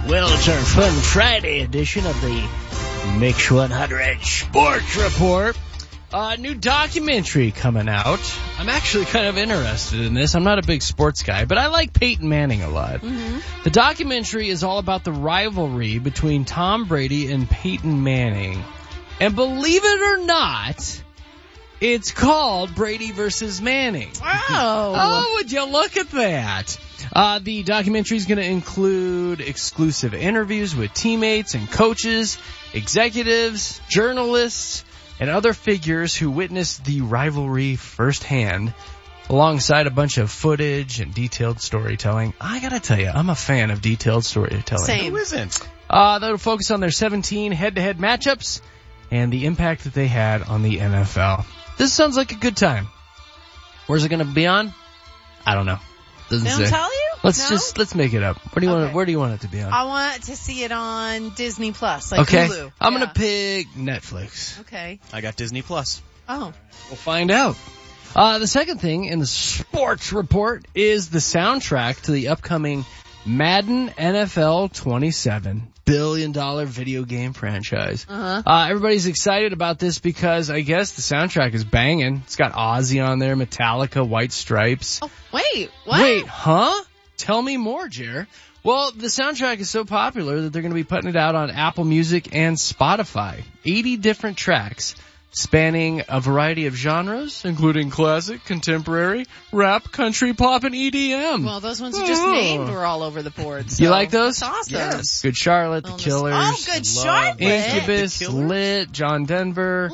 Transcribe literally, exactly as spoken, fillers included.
Well, it's our fun Friday edition of the Mix one hundred Sports Report. A uh, new documentary coming out. I'm actually kind of interested in this. I'm not a big sports guy, but I like Peyton Manning a lot. Mm-hmm. The documentary is all about the rivalry between Tom Brady and Peyton Manning. And believe it or not, it's called Brady versus Manning. Oh. Oh, would you look at that? Uh, the documentary is going to include exclusive interviews with teammates and coaches, executives, journalists, and other figures who witnessed the rivalry firsthand, alongside a bunch of footage and detailed storytelling. I gotta tell you, I'm a fan of detailed storytelling. Same. Who isn't? Uh, that'll focus on their seventeen head-to-head matchups and the impact that they had on the N F L. This sounds like a good time. Where's it gonna be on? I don't know. Doesn't They don't say. tell you? Let's No? just let's make it up. Where do you want? Okay. Where do you want it to be on? I want to see it on Disney Plus, like okay, Hulu. I'm Yeah. gonna pick Netflix. Okay. I got Disney Plus. Oh. We'll find out. Uh, the second thing in the sports report is the soundtrack to the upcoming Madden N F L twenty-seven billion dollar video game franchise. Uh-huh. Uh, everybody's excited about this because I guess the soundtrack is banging. It's got Ozzy on there, Metallica, White Stripes. Oh, wait. What? Wait, huh? Tell me more, Jer. Well, the soundtrack is so popular that they're going to be putting it out on Apple Music and Spotify. eighty different tracks spanning a variety of genres, including classic, contemporary, rap, country, pop, and E D M. Well, those ones you just Oh. named were all over the board. So You like those? That's awesome. Yes. Good Charlotte, The Well, Killers, Oh, good Love Charlotte. it. Incubus, The Killers? Lit, John Denver.